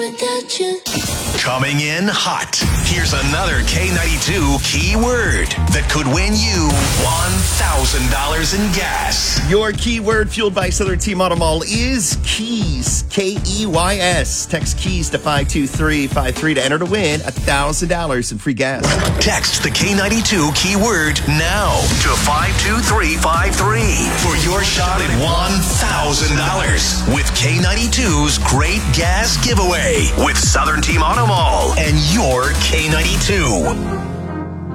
Coming in hot. Here's another K92 keyword that could win you $1,000 in gas. Your keyword fueled by Southern Team Auto Mall is KEYS. Keys. Text KEYS to 52353 to enter to win $1,000 in free gas. Text the K92 keyword now to 52353 for your shot at $1,000 with K92's Great Gas Giveaway with Southern Team Auto Mall and your K92.